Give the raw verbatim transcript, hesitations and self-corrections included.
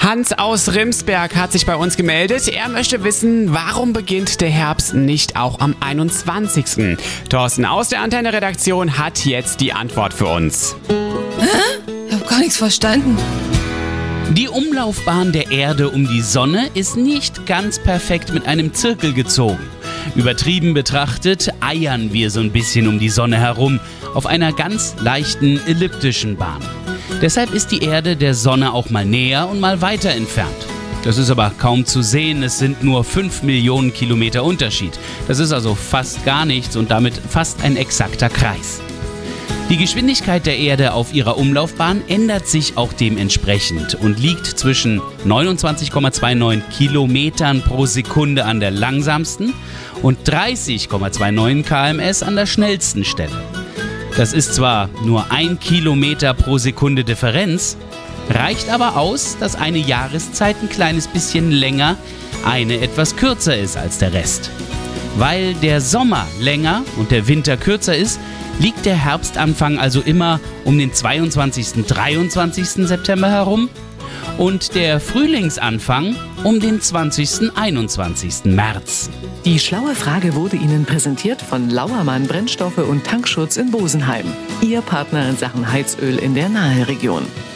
Hans aus Rimsberg hat sich bei uns gemeldet. Er möchte wissen, warum beginnt der Herbst nicht auch am einundzwanzigsten Thorsten aus der Antenne-Redaktion hat jetzt die Antwort für uns. Hä? Ich hab gar nichts verstanden. Die Umlaufbahn der Erde um die Sonne ist nicht ganz perfekt mit einem Zirkel gezogen. Übertrieben betrachtet eiern wir so ein bisschen um die Sonne herum, auf einer ganz leichten elliptischen Bahn. Deshalb ist die Erde der Sonne auch mal näher und mal weiter entfernt. Das ist aber kaum zu sehen, es sind nur fünf Millionen Kilometer Unterschied. Das ist also fast gar nichts und damit fast ein exakter Kreis. Die Geschwindigkeit der Erde auf ihrer Umlaufbahn ändert sich auch dementsprechend und liegt zwischen neunundzwanzig Komma neunundzwanzig Kilometern pro Sekunde an der langsamsten und dreißig Komma neunundzwanzig Kilometer pro Stunde an der schnellsten Stelle. Das ist zwar nur ein Kilometer pro Sekunde Differenz, reicht aber aus, dass eine Jahreszeit ein kleines bisschen länger, eine etwas kürzer ist als der Rest. Weil der Sommer länger und der Winter kürzer ist, liegt der Herbstanfang also immer um den zweiundzwanzigsten und dreiundzwanzigsten September herum und der Frühlingsanfang um den zwanzigsten und einundzwanzigsten März. Die schlaue Frage wurde Ihnen präsentiert von Lauermann Brennstoffe und Tankschutz in Bosenheim. Ihr Partner in Sachen Heizöl in der Naheregion.